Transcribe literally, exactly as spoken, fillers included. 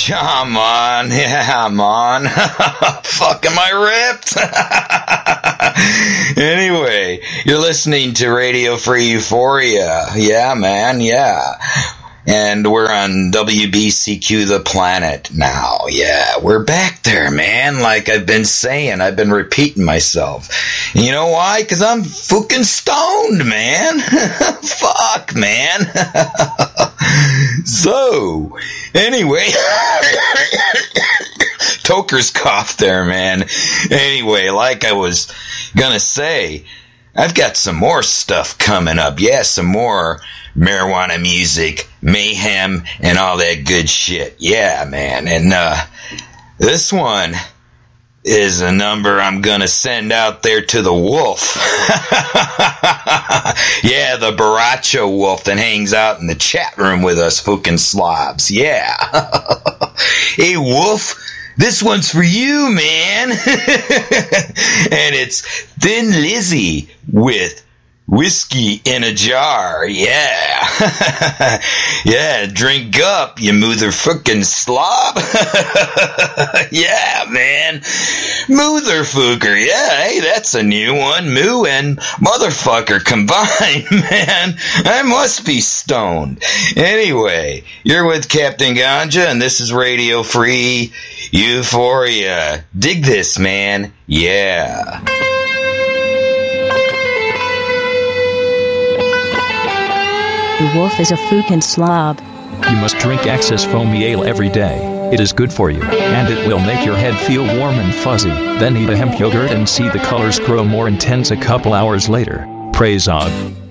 I'm on. Yeah, I'm on. Fuck, am I ripped? Anyway, you're listening to Radio Free Euphoria. Yeah, man, yeah. And we're on W B C Q The Planet now. Yeah, we're back there, man. Like I've been saying, I've been repeating myself. And you know why? Because I'm fucking stoned, man. Fuck, man. So, anyway. Toker's cough there, man. Anyway, like I was gonna say, I've got some more stuff coming up. Yeah, some more marijuana music, mayhem, and all that good shit. Yeah, man. And uh, this one is a number I'm gonna send out there to the wolf. Yeah, the Baracho wolf that hangs out in the chat room with us fucking slobs. Yeah. Hey, wolf. This one's for you, man. And it's Thin Lizzy with Whiskey in a Jar. Yeah. Yeah, drink up, you motherfucking slob. Yeah, man. Motherfucker. Yeah, hey, that's a new one. Moo and motherfucker combined, man. I must be stoned. Anyway, you're with Captain Ganja, and this is Radio Free Euphoria. Dig this, man. Yeah. The wolf is a fucking slob. You must drink excess foamy ale every day. It is good for you, and it will make your head feel warm and fuzzy. Then eat a hemp yogurt and see the colors grow more intense a couple hours later. Praise Og.